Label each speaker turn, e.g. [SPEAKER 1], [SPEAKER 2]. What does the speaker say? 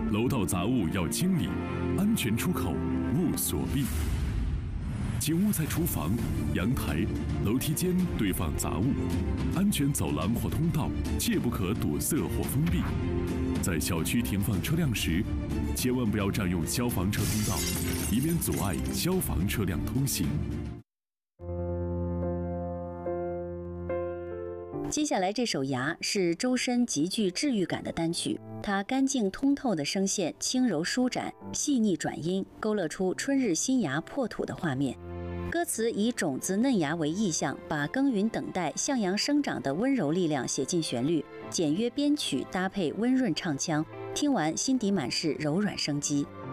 [SPEAKER 1] 楼道杂物要清理，安全出口勿锁闭。请勿在厨房、阳台、楼梯间堆放杂物，安全走廊或通道切不可堵塞或封闭。在小区停放车辆时，千万不要占用消防车通道，以免阻碍消防车辆通行。
[SPEAKER 2] 接下来这首《牙》是周深极具治愈感的单曲，它干净通透的声线轻柔舒展，细腻转音，勾勒出春日新芽破土的画面。歌词以种子嫩芽为意象，把耕耘等待、向阳生长的温柔力量写进旋律，简约编曲搭配温润唱腔，听完心底满是柔软生机。